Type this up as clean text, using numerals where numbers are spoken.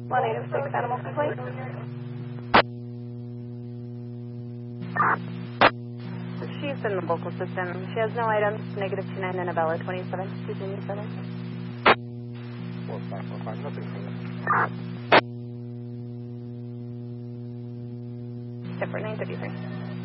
186 animal complaint. She's in the local system. She has no items. Negative 29 Annabella 27. Continue 7. 4545, nothing for this. Separate 933.